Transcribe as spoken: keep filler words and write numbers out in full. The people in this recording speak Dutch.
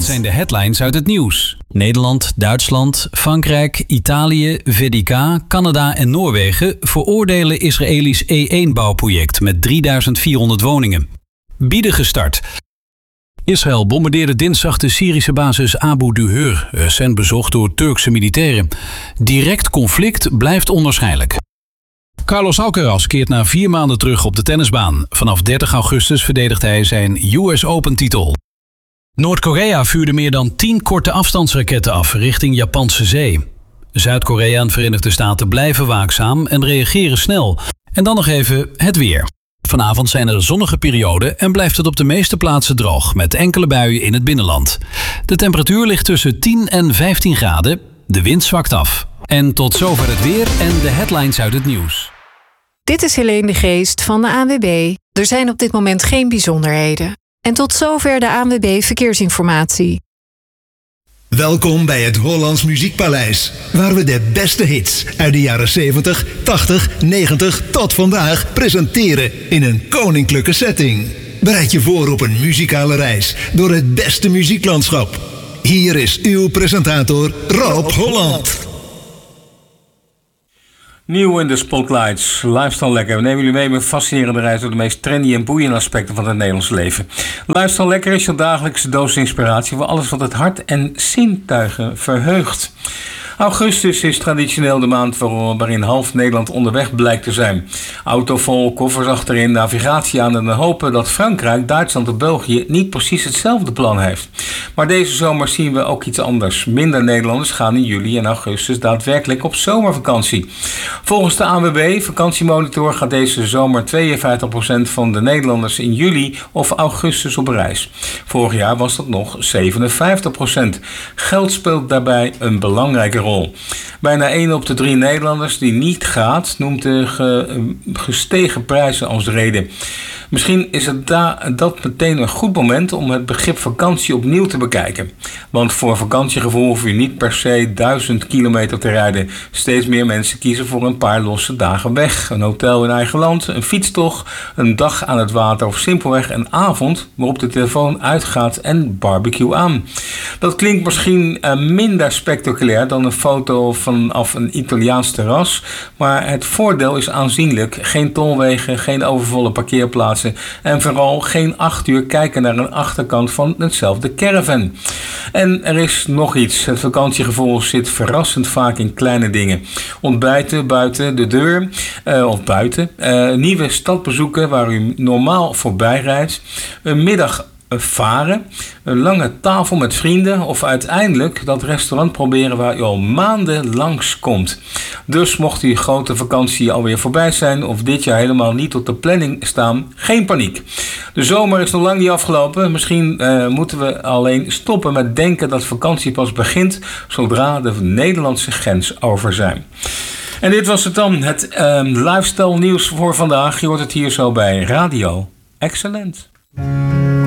Dit zijn de headlines uit het nieuws. Nederland, Duitsland, Frankrijk, Italië, V D K, Canada en Noorwegen veroordelen Israëlisch E één bouwproject met drieduizend vierhonderd woningen. Bieden gestart. Israël bombardeerde dinsdag de Syrische basis Abu Duhur, recent bezocht door Turkse militairen. Direct conflict blijft onwaarschijnlijk. Carlos Alcaraz keert na vier maanden terug op de tennisbaan. Vanaf dertig augustus verdedigt hij zijn U S Open-titel. Noord-Korea vuurde meer dan tien korte afstandsraketten af richting Japanse zee. Zuid-Korea en Verenigde Staten blijven waakzaam en reageren snel. En dan nog even het weer. Vanavond zijn er zonnige perioden en blijft het op de meeste plaatsen droog, met enkele buien in het binnenland. De temperatuur ligt tussen tien en vijftien graden. De wind zwakt af. En tot zover het weer en de headlines uit het nieuws. Dit is Helene de Geest van de A N W B. Er zijn op dit moment geen bijzonderheden. En tot zover de A N W B Verkeersinformatie. Welkom bij het Hollands Muziekpaleis, waar we de beste hits uit de jaren zeventig, tachtig, negentig tot vandaag presenteren in een koninklijke setting. Bereid je voor op een muzikale reis door het beste muzieklandschap. Hier is uw presentator Rob Holland. Nieuw in de Spotlights, Lifestyle Lekker. We nemen jullie mee met een fascinerende reis door de meest trendy en boeiende aspecten van het Nederlands leven. Lifestyle Lekker is je dagelijkse dosis inspiratie voor alles wat het hart en zintuigen verheugt. Augustus is traditioneel de maand waarin half Nederland onderweg blijkt te zijn. Auto vol, koffers achterin, navigatie aan en hopen dat Frankrijk, Duitsland en België niet precies hetzelfde plan heeft. Maar deze zomer zien we ook iets anders. Minder Nederlanders gaan in juli en augustus daadwerkelijk op zomervakantie. Volgens de A N W B Vakantiemonitor gaat deze zomer tweeënvijftig procent van de Nederlanders in juli of augustus op reis. Vorig jaar was dat nog zevenenvijftig procent. Geld speelt daarbij een belangrijke rol. Bijna één op de drie Nederlanders die niet gaat, noemt de ge, gestegen prijzen als reden. Misschien is het da, dat meteen een goed moment om het begrip vakantie opnieuw te bekijken. Want voor vakantiegevoel hoef je niet per se duizend kilometer te rijden. Steeds meer mensen kiezen voor een paar losse dagen weg. Een hotel in eigen land, een fietstocht, een dag aan het water of simpelweg een avond waarop de telefoon uitgaat en barbecue aan. Dat klinkt misschien uh, minder spectaculair dan een foto vanaf een Italiaans terras, maar het voordeel is aanzienlijk. Geen tolwegen, geen overvolle parkeerplaatsen en vooral geen acht uur kijken naar een achterkant van hetzelfde caravan. En er is nog iets. Het vakantiegevoel zit verrassend vaak in kleine dingen. Ontbijten buiten de deur uh, of buiten. Uh, nieuwe stad bezoeken waar u normaal voorbij rijdt. Een middag varen, een lange tafel met vrienden of uiteindelijk dat restaurant proberen waar u al maanden langs komt. Dus mocht uw grote vakantie alweer voorbij zijn of dit jaar helemaal niet op de planning staan, geen paniek. De zomer is nog lang niet afgelopen. Misschien uh, moeten we alleen stoppen met denken dat vakantie pas begint zodra de Nederlandse grens over zijn. En dit was het dan, het uh, lifestyle nieuws voor vandaag. Je hoort het hier zo bij Radio Excellent.